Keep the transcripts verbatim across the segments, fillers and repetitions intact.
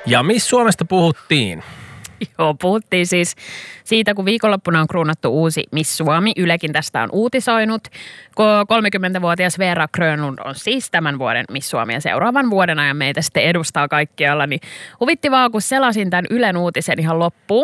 Ja missä Suomesta puhuttiin? Joo, puhuttiin siis siitä, kun viikonloppuna on kruunattu uusi Miss Suomi. Ylekin tästä on uutisoinut. kolmekymmentävuotias Veera Grönlund on siis tämän vuoden Miss Suomi ja seuraavan vuoden ajan meitä sitten edustaa kaikkialla. Niin huvitti vaan, kun selasin tämän Ylen uutisen ihan loppuun.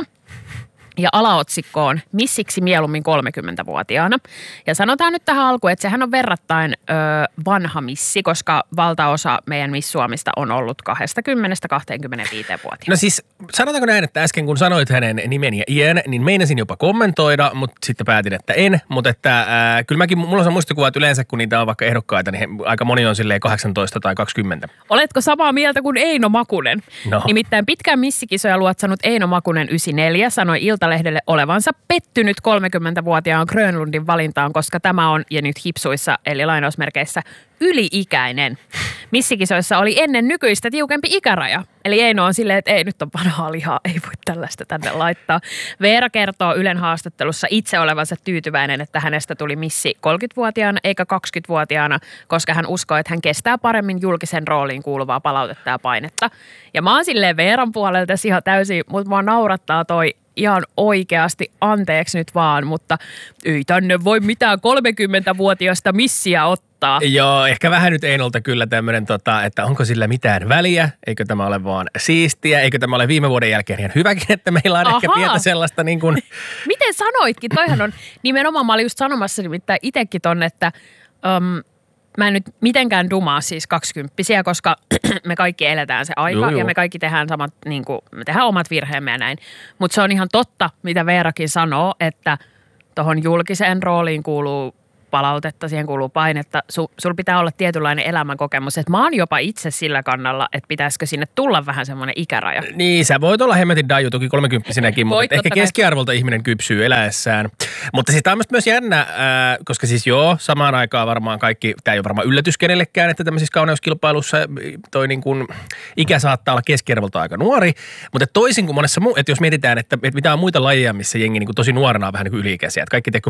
Ja alaotsikko on Missiksi mieluummin kolmekymmentävuotiaana. Ja sanotaan nyt tähän alkuun, että sehän on verrattain ö, vanha missi, koska valtaosa meidän Miss Suomista on ollut kaksikymmentä kaksikymmentäviisi-vuotiaana. No siis sanotaanko näin, että äsken kun sanoit hänen nimen ja iän, niin meinasin jopa kommentoida, mutta sitten päätin, että en. Mutta että äh, kyllä mäkin, mulla on se muistikuva, että yleensä kun niitä on vaikka ehdokkaita, niin he, aika moni on silleen kahdeksantoista tai kaksikymmentä. Oletko samaa mieltä kuin Eino Makunen? No. Nimittäin pitkään missikisoja luotsanut Eino Makunen yhdeksänkymmentäneljä sanoi Iltalehdelle olevansa pettynyt kolmekymmentävuotiaan Grönlundin valintaan, koska tämä on, ja nyt hipsuissa eli lainausmerkeissä, yli-ikäinen. Missikisoissa oli ennen nykyistä tiukempi ikäraja. Eli Eino on silleen, että ei, nyt on vanhaa lihaa, ei voi tällaista tänne laittaa. Veera kertoo Ylen haastattelussa itse olevansa tyytyväinen, että hänestä tuli missi kolmekymmentävuotiaana eikä kaksikymmentävuotiaana, koska hän uskoo, että hän kestää paremmin julkisen rooliin kuuluvaa palautetta ja painetta. Ja mä oon silleen Veeran puolelta ihan täysin, mutta mua naurattaa toi ihan oikeasti, anteeksi nyt vaan, mutta ei tänne voi mitään kolmekymmentävuotiaista missiä ottaa. Joo, ehkä vähän nyt Einolta kyllä tämmöinen, tota, että onko sillä mitään väliä, eikö tämä ole vaan siistiä, eikö tämä ole viime vuoden jälkeen ihan hyväkin, että meillä on Aha. ehkä pientä sellaista niin kuin... Miten sanoitkin? Toihan on nimenomaan, mä olin just sanomassa nimittäin itsekin tonne, että... Um, Mä en nyt mitenkään dumaa siis kaksikymppisiä, koska me kaikki eletään se aika joo, joo. ja me kaikki tehdään samat, niin kuin, me tehdään omat virheemme ja näin. Mutta se on ihan totta, mitä Veerakin sanoo, että tuohon julkiseen rooliin kuuluu palautetta, siihen kuuluu painetta. Su, sul pitää olla tietynlainen elämänkokemus. Että mä oon jopa itse sillä kannalla, että pitäisikö sinne tulla vähän semmoinen ikäraja. Niin, sä voit olla hemmetin daiju toki kolmekymppisenäkin, mutta ehkä keskiarvolta ihminen kypsyy eläessään. Mutta siis tämä on myös jännä, äh, koska siis joo, samaan aikaan varmaan kaikki, tämä ei ole varmaan yllätys kenellekään, että tämmöisissä kauneuskilpailussa toi niin kuin ikä saattaa olla keskiarvolta aika nuori. Mutta toisin kuin monessa muu, että jos mietitään, että, että mitä on muita lajeja, missä jengi niin kuin tosi nuorena on vähän niin kuin yli-ikäisiä. Että kaikki